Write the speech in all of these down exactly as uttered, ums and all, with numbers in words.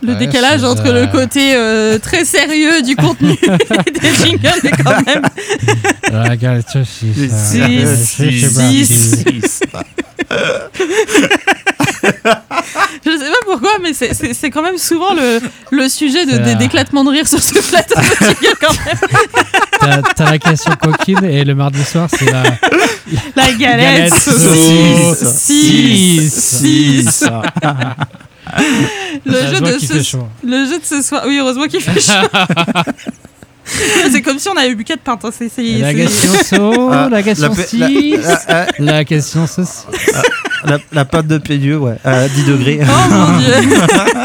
Le Ouais, décalage c'est entre ça. le côté euh, très sérieux du contenu et des jingles, mais quand même. La galette saucisse. Six, euh, six, c'est parti. six. Je sais pas pourquoi, mais c'est, c'est, c'est quand même souvent le, le sujet de, C'est des la- d'éclatement de rire sur ce plateau de jingles quand même. T'as, t'as la question coquine et le mardi soir, c'est la. La galette, Galette saucisse. saucisse. Six, Six. six. Le Ça se jeu voit de qu'il ce fait chaud. le jeu de ce soir. Oui, heureusement qu'il fait chaud. C'est comme si on avait bu quatre pintes. Hein. C'est, c'est, La c'est- question so, Ah, la question la pe- six, la- ah, la question saucisse. La, la pâte de Pédieu, ouais, à dix degrés. Oh mon dieu.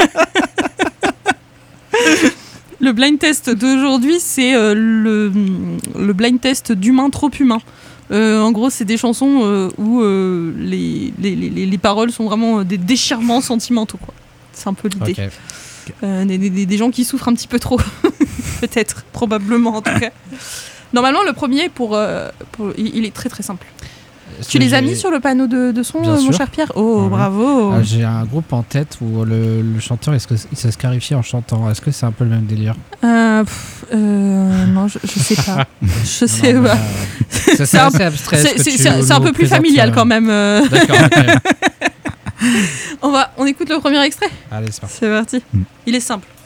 Le blind test d'aujourd'hui, c'est euh, le, le blind test d'humain trop humain. Euh, en gros, c'est des chansons euh, où euh, les, les, les, les paroles sont vraiment des déchirements sentimentaux, quoi. C'est un peu l'idée. Ok. Euh, des, des, des gens qui souffrent un petit peu trop. Peut-être, probablement en tout cas. Normalement, le premier, pour, euh, pour, il, il est très très simple. Tu les as mis sur le panneau de, de son, Bien euh, mon sûr. cher Pierre? Oh, Ouais. bravo. Ah, j'ai un groupe en tête où le, le chanteur, est-ce que il se scarifie en chantant? Est-ce que c'est un peu le même délire? Euh, pff, euh, non, je, je sais pas. Je sais Non, non, pas. mais, euh, c'est C'est assez un- abstrait. C'est, ce que c'est- tu c'est- c'est un nous peu plus présentes, familial euh, quand même. euh. D'accord, ok. On va, on écoute le premier extrait. Allez, c'est parti. C'est parti. Mm. Il est simple.